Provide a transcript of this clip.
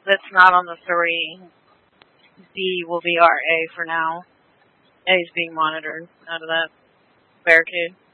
that's not on the 3. B will be our A for now. A is being monitored out of that barricade.